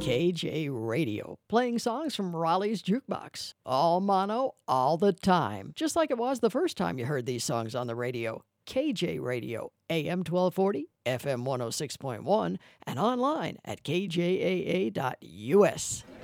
KJ Radio, playing songs from Raleigh's Jukebox. All mono, all the time. Just like it was the first time you heard these songs on the radio. KJ Radio, AM 1240, FM 106.1, and online at kjaa.us.